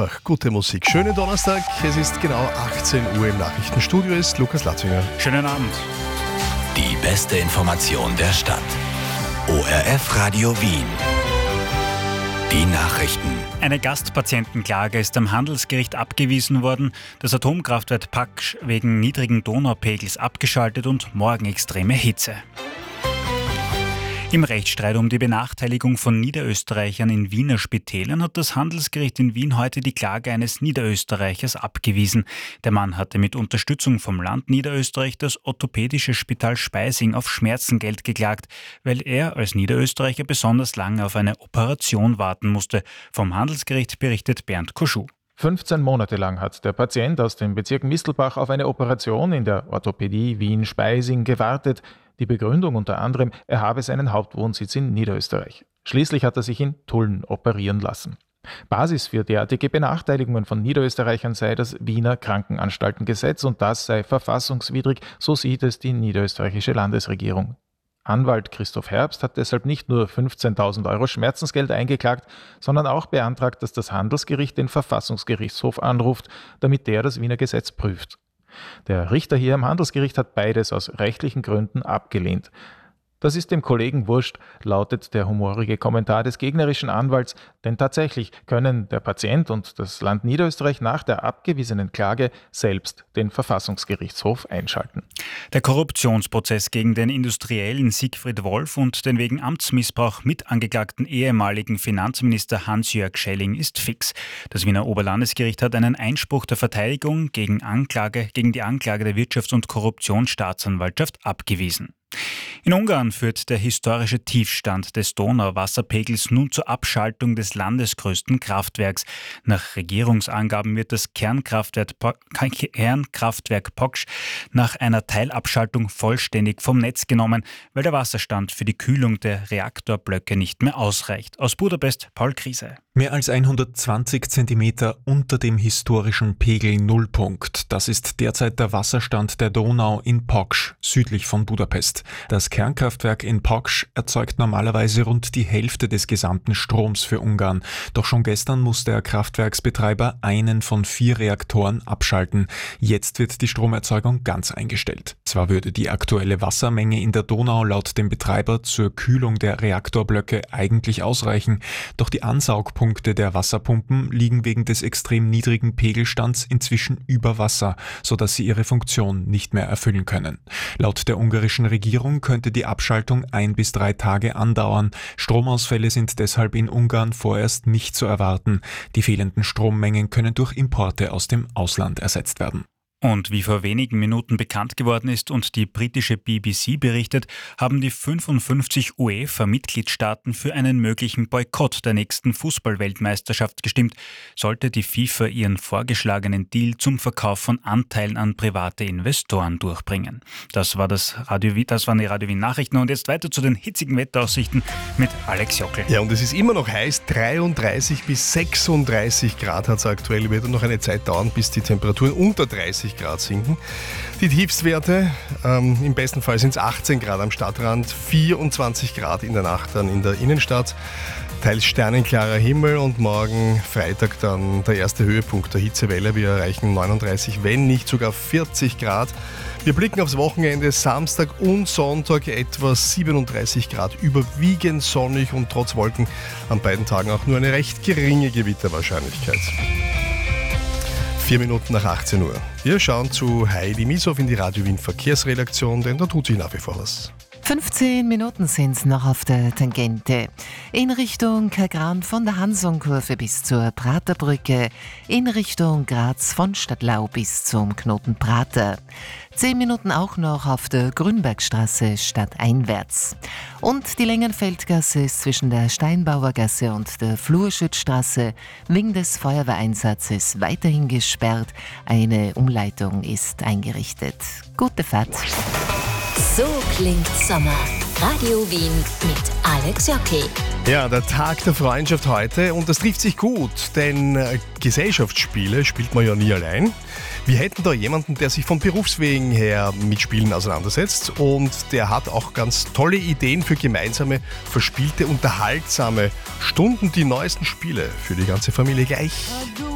einfach gute Musik. Schönen Donnerstag, es ist genau 18 Uhr im Nachrichtenstudio, ist Lukas Latzinger. Schönen Abend. Die beste Information der Stadt. ORF Radio Wien. Die Nachrichten. Eine Gastpatientenklage ist am Handelsgericht abgewiesen worden. Das Atomkraftwerk Paksch wegen niedrigen Donaupegels abgeschaltet und morgen extreme Hitze. Im Rechtsstreit um die Benachteiligung von Niederösterreichern in Wiener Spitälern hat das Handelsgericht in Wien heute die Klage eines Niederösterreichers abgewiesen. Der Mann hatte mit Unterstützung vom Land Niederösterreich das orthopädische Spital Speising auf Schmerzengeld geklagt, weil er als Niederösterreicher besonders lange auf eine Operation warten musste. Vom Handelsgericht berichtet Bernd Koschuh. 15 Monate lang hat der Patient aus dem Bezirk Mistelbach auf eine Operation in der Orthopädie Wien-Speising gewartet. Die Begründung unter anderem, er habe seinen Hauptwohnsitz in Niederösterreich. Schließlich hat er sich in Tulln operieren lassen. Basis für derartige Benachteiligungen von Niederösterreichern sei das Wiener Krankenanstaltengesetz und das sei verfassungswidrig, so sieht es die niederösterreichische Landesregierung. Anwalt Christoph Herbst hat deshalb nicht nur 15.000 Euro Schmerzensgeld eingeklagt, sondern auch beantragt, dass das Handelsgericht den Verfassungsgerichtshof anruft, damit der das Wiener Gesetz prüft. Der Richter hier am Handelsgericht hat beides aus rechtlichen Gründen abgelehnt. Das ist dem Kollegen wurscht, lautet der humorige Kommentar des gegnerischen Anwalts, denn tatsächlich können der Patient und das Land Niederösterreich nach der abgewiesenen Klage selbst den Verfassungsgerichtshof einschalten. Der Korruptionsprozess gegen den Industriellen Siegfried Wolf und den wegen Amtsmissbrauch mitangeklagten ehemaligen Finanzminister Hans-Jörg Schelling ist fix. Das Wiener Oberlandesgericht hat einen Einspruch der Verteidigung gegen die Anklage der Wirtschafts- und Korruptionsstaatsanwaltschaft abgewiesen. In Ungarn führt der historische Tiefstand des Donauwasserpegels nun zur Abschaltung des landesgrößten Kraftwerks. Nach Regierungsangaben wird das Kernkraftwerk Paksch nach einer Teilabschaltung vollständig vom Netz genommen, weil der Wasserstand für die Kühlung der Reaktorblöcke nicht mehr ausreicht. Aus Budapest Paul Kriese. Mehr als 120 Zentimeter unter dem historischen Pegel Nullpunkt. Das ist derzeit der Wasserstand der Donau in Paksch, südlich von Budapest. Das Kernkraftwerk in Paksch erzeugt normalerweise rund die Hälfte des gesamten Stroms für Ungarn. Doch schon gestern musste der Kraftwerksbetreiber einen von 4 Reaktoren abschalten. Jetzt wird die Stromerzeugung ganz eingestellt. Zwar würde die aktuelle Wassermenge in der Donau laut dem Betreiber zur Kühlung der Reaktorblöcke eigentlich ausreichen, doch die Ansaugpunkte der Wasserpumpen liegen wegen des extrem niedrigen Pegelstands inzwischen über Wasser, sodass sie ihre Funktion nicht mehr erfüllen können. Laut der ungarischen Regierung könnte die Abschaltung 1 bis 3 Tage andauern. Stromausfälle sind deshalb in Ungarn vorerst nicht zu erwarten. Die fehlenden Strommengen können durch Importe aus dem Ausland ersetzt werden. Und wie vor wenigen Minuten bekannt geworden ist und die britische BBC berichtet, haben die 55 UEFA-Mitgliedstaaten für einen möglichen Boykott der nächsten Fußball-Weltmeisterschaft gestimmt, sollte die FIFA ihren vorgeschlagenen Deal zum Verkauf von Anteilen an private Investoren durchbringen. Das waren die Radio Wien Nachrichten und jetzt weiter zu den hitzigen Wetteraussichten mit Alex Jockel. Ja, und es ist immer noch heiß, 33 bis 36 Grad hat es aktuell, wird noch eine Zeit dauern, bis die Temperaturen unter 30 Grad sinken. Die Tiefstwerte, im besten Fall sind es 18 Grad am Stadtrand, 24 Grad in der Nacht dann in der Innenstadt, teils sternenklarer Himmel und morgen Freitag dann der erste Höhepunkt der Hitzewelle. Wir erreichen 39, wenn nicht sogar 40 Grad. Wir blicken aufs Wochenende, Samstag und Sonntag etwa 37 Grad, überwiegend sonnig und trotz Wolken an beiden Tagen auch nur eine recht geringe Gewitterwahrscheinlichkeit. 4 Minuten nach 18 Uhr. Wir schauen zu Heidi Mieshoff in die Radio Wien Verkehrsredaktion, denn da tut sich nach wie vor was. 15 Minuten sind es noch auf der Tangente. In Richtung Kagran von der Hansonkurve bis zur Praterbrücke. In Richtung Graz von Stadtlau bis zum Knoten Prater. 10 Minuten auch noch auf der Grünbergstraße stadteinwärts. Und die Längenfeldgasse ist zwischen der Steinbauergasse und der Flurschützstraße wegen des Feuerwehreinsatzes weiterhin gesperrt. Eine Umleitung ist eingerichtet. Gute Fahrt. So klingt Sommer. Radio Wien mit Alex Jockel. Ja, der Tag der Freundschaft heute und das trifft sich gut, denn Gesellschaftsspiele spielt man ja nie allein. Wir hätten da jemanden, der sich von Berufswegen her mit Spielen auseinandersetzt und der hat auch ganz tolle Ideen für gemeinsame, verspielte, unterhaltsame Stunden, die neuesten Spiele für die ganze Familie gleich.